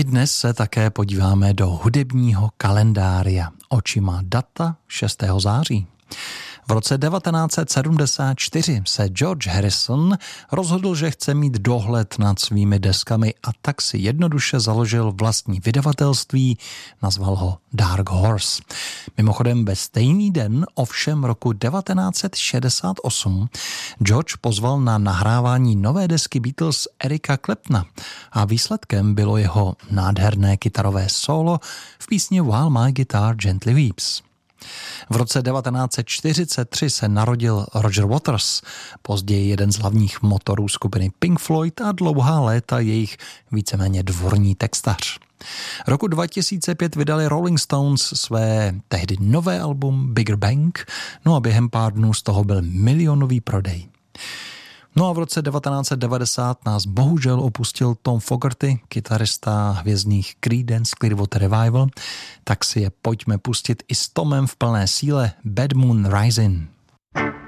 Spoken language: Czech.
dnes se také podíváme do hudebního kalendária očima data 6. září. V roce 1974 se George Harrison rozhodl, že chce mít dohled nad svými deskami a tak si jednoduše založil vlastní vydavatelství, nazval ho Dark Horse. Mimochodem ve stejný den, ovšem roku 1968, George pozval na nahrávání nové desky Beatles Erika Claptona a výsledkem bylo jeho nádherné kytarové solo v písni While My Guitar Gently Weeps. V roce 1943 se narodil Roger Waters, později jeden z hlavních motorů skupiny Pink Floyd a dlouhá léta jejich víceméně dvorní textař. Roku 2005 vydali Rolling Stones své tehdy nové album Bigger Bang, no a během pár dnů z toho byl milionový prodej. No a v roce 1990 nás bohužel opustil Tom Fogerty, kytarista hvězdných Creedence Clearwater Revival, tak si je pojďme pustit i s Tomem v plné síle Bad Moon Rising.